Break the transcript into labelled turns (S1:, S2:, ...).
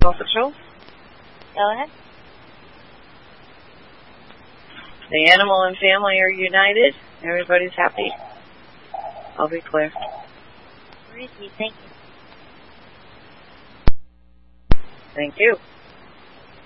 S1: Paw Patrol?
S2: Go ahead.
S1: The animal and family are united. Everybody's happy. I'll be clear.
S2: Thank you.
S1: Thank you.